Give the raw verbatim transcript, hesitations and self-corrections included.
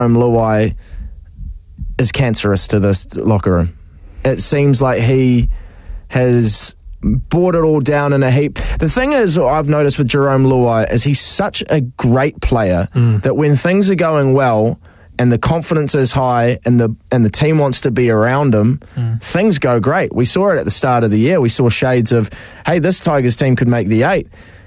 Luai is cancerous to this locker room. It seems like he has brought it all down in a heap. The thing is, I've noticed with Jarome Luai is he's such a great player mm. that when things are going well and the confidence is high and the and the team wants to be around him, mm. things go great. We saw it at the start of the year. We saw shades of, hey, this Tigers team could make the eight.